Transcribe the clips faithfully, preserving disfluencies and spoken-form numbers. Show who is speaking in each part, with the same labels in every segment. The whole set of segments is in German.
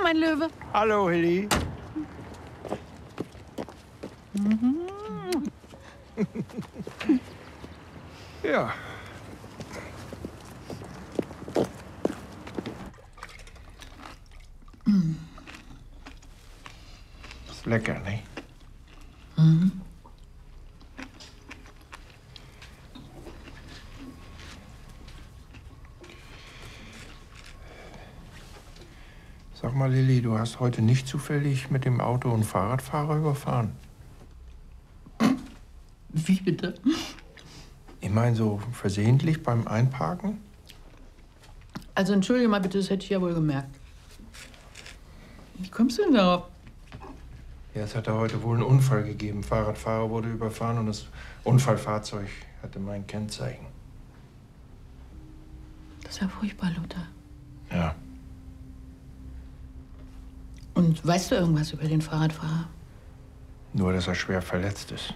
Speaker 1: mein Löwe.
Speaker 2: Hallo, Hilly.
Speaker 1: Mhm.
Speaker 2: Ja.
Speaker 1: Mhm.
Speaker 2: Ist lecker, ne?
Speaker 1: Mhm.
Speaker 2: Sag mal, Lilly, du hast heute nicht zufällig mit dem Auto einen Fahrradfahrer überfahren?
Speaker 1: Wie bitte?
Speaker 2: Ich meine, so versehentlich beim Einparken?
Speaker 1: Also entschuldige mal bitte, das hätte ich ja wohl gemerkt. Wie kommst du denn darauf?
Speaker 2: Ja, es hat da heute wohl einen Unfall gegeben. Fahrradfahrer wurde überfahren und das Unfallfahrzeug hatte mein Kennzeichen.
Speaker 1: Das ist ja furchtbar, Lothar.
Speaker 2: Ja.
Speaker 1: Und weißt du irgendwas über den Fahrradfahrer?
Speaker 2: Nur, dass er schwer verletzt ist.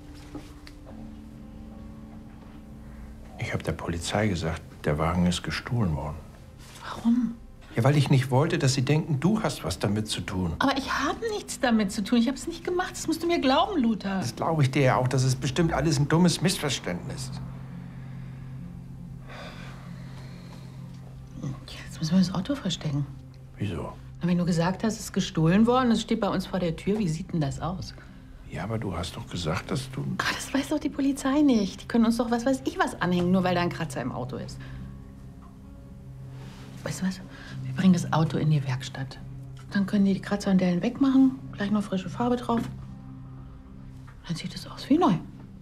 Speaker 2: Ich habe der Polizei gesagt, der Wagen ist gestohlen worden.
Speaker 1: Warum?
Speaker 2: Ja, weil ich nicht wollte, dass sie denken, du hast was damit zu tun.
Speaker 1: Aber ich habe nichts damit zu tun. Ich habe es nicht gemacht. Das musst du mir glauben, Lothar.
Speaker 2: Das glaube ich dir ja auch. Das ist bestimmt alles ein dummes Missverständnis.
Speaker 1: Jetzt müssen wir das Auto verstecken.
Speaker 2: Wieso?
Speaker 1: Na, wenn du gesagt hast, es ist gestohlen worden, es steht bei uns vor der Tür, wie sieht denn das aus?
Speaker 2: Ja, aber du hast doch gesagt, dass du...
Speaker 1: Ach, das weiß doch die Polizei nicht. Die können uns doch was weiß ich was anhängen, nur weil da ein Kratzer im Auto ist. Weißt du was? Wir bringen das Auto in die Werkstatt. Dann können die die Kratzer und Dellen wegmachen, gleich noch frische Farbe drauf. Dann sieht es aus wie neu.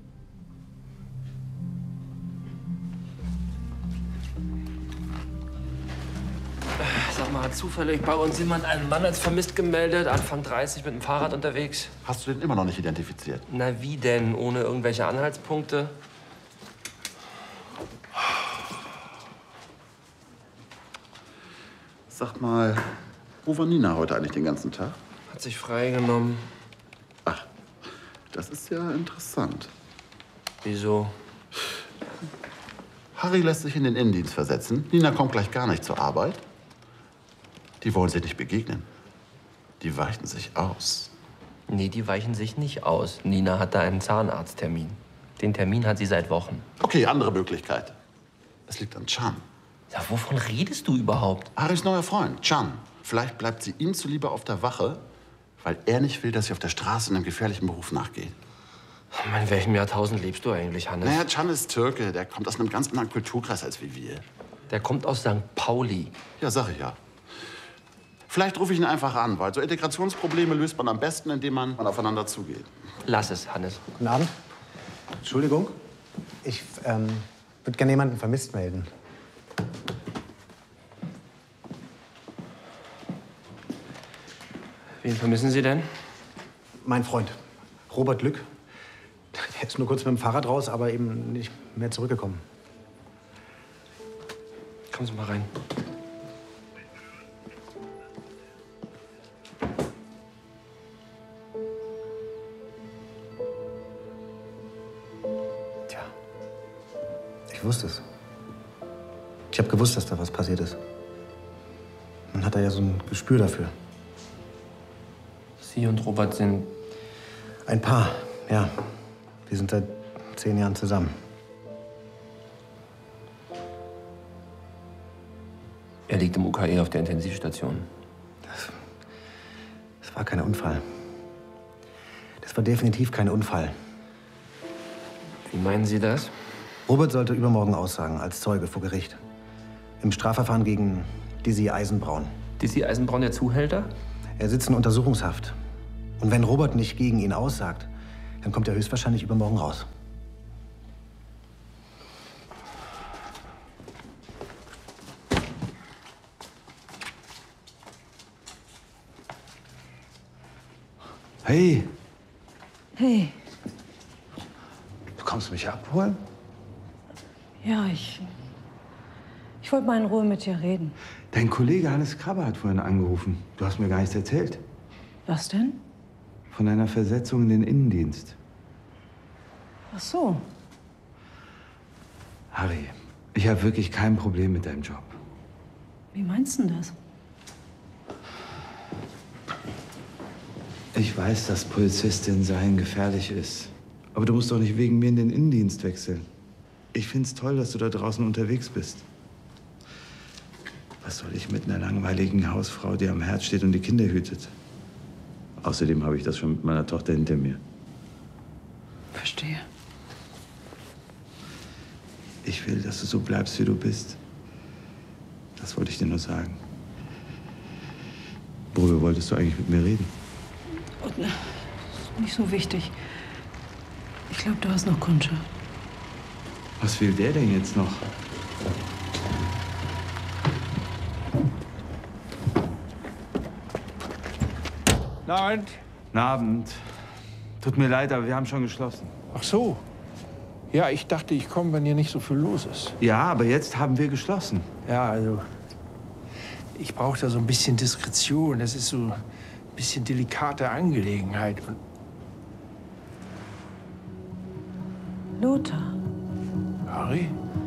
Speaker 3: Sag mal, hat zufällig bei uns jemand einen Mann als vermisst gemeldet, Anfang dreißig, mit dem Fahrrad unterwegs?
Speaker 4: Hast du den immer noch nicht identifiziert?
Speaker 3: Na, wie denn? Ohne irgendwelche Anhaltspunkte?
Speaker 4: Sag mal, wo war Nina heute eigentlich den ganzen Tag?
Speaker 3: Hat sich freigenommen.
Speaker 4: Ach, das ist ja interessant.
Speaker 3: Wieso?
Speaker 4: Harry lässt sich in den Innendienst versetzen. Nina kommt gleich gar nicht zur Arbeit. Die wollen sich nicht begegnen. Die weichen sich aus.
Speaker 3: Nee, die weichen sich nicht aus. Nina hat da einen Zahnarzttermin. Den Termin hat sie seit Wochen.
Speaker 4: Okay, andere Möglichkeit. Es liegt an Chan.
Speaker 3: Ja, wovon redest du überhaupt?
Speaker 4: Harrys neuer Freund, Chan. Vielleicht bleibt sie ihm zuliebe auf der Wache, weil er nicht will, dass sie auf der Straße einem gefährlichen Beruf nachgeht.
Speaker 3: In welchem Jahrtausend lebst du eigentlich, Hannes?
Speaker 4: Naja, Chan ist Türke. Der kommt aus einem ganz anderen Kulturkreis als wie wir.
Speaker 3: Der kommt aus Sankt Pauli.
Speaker 4: Ja, sag ich ja. Vielleicht rufe ich ihn einfach an, weil so Integrationsprobleme löst man am besten, indem man aufeinander zugeht.
Speaker 3: Lass es, Hannes.
Speaker 5: Guten Abend. Entschuldigung. Ich ähm, würde gerne jemanden vermisst melden.
Speaker 3: Wen vermissen Sie denn?
Speaker 5: Mein Freund, Robert Lück. Er ist nur kurz mit dem Fahrrad raus, aber eben nicht mehr zurückgekommen.
Speaker 3: Kommen Sie mal rein.
Speaker 5: Tja, ich wusste es. Ich habe gewusst, dass da was passiert ist. Man hat da ja so ein Gespür dafür.
Speaker 3: Sie und Robert sind...
Speaker 5: Ein Paar, ja. Wir sind seit zehn Jahren zusammen.
Speaker 3: Er liegt im U K E auf der Intensivstation.
Speaker 5: Das, das war kein Unfall. Das war definitiv kein Unfall.
Speaker 3: Wie meinen Sie das?
Speaker 5: Robert sollte übermorgen aussagen, als Zeuge vor Gericht. Im Strafverfahren gegen Dizzy Eisenbraun.
Speaker 3: Dizzy Eisenbraun, der Zuhälter?
Speaker 5: Er sitzt in Untersuchungshaft. Und wenn Robert nicht gegen ihn aussagt, dann kommt er höchstwahrscheinlich übermorgen raus.
Speaker 6: Hey,
Speaker 7: Hey,
Speaker 6: du kommst mich abholen?
Speaker 7: ja, ich. Ich wollte mal in Ruhe mit dir reden.
Speaker 6: Dein Kollege Hannes Krabbe hat vorhin angerufen. Du hast mir gar nichts erzählt.
Speaker 7: Was denn?
Speaker 6: Von deiner Versetzung in den Innendienst.
Speaker 7: Ach so.
Speaker 6: Harry, ich habe wirklich kein Problem mit deinem Job.
Speaker 7: Wie meinst du denn das?
Speaker 6: Ich weiß, dass Polizistin sein gefährlich ist. Aber du musst doch nicht wegen mir in den Innendienst wechseln. Ich find's toll, dass du da draußen unterwegs bist. Was soll ich mit einer langweiligen Hausfrau, die am Herd steht und die Kinder hütet? Außerdem habe ich das schon mit meiner Tochter hinter mir.
Speaker 7: Verstehe.
Speaker 6: Ich will, dass du so bleibst, wie du bist. Das wollte ich dir nur sagen. Worüber wolltest du eigentlich mit mir reden?
Speaker 7: Und, äh, nicht so wichtig. Ich glaube, du hast noch Kundschaft.
Speaker 6: Was will der denn jetzt noch?
Speaker 2: Guten Abend.
Speaker 6: Guten Abend. Tut mir leid, aber wir haben schon geschlossen.
Speaker 2: Ach so. Ja, ich dachte, ich komme, wenn hier nicht so viel los ist.
Speaker 6: Ja, aber jetzt haben wir geschlossen.
Speaker 2: Ja, also, ich brauche da so ein bisschen Diskretion. Das ist so ein bisschen delikate Angelegenheit. Und
Speaker 7: Lothar.
Speaker 2: Harry?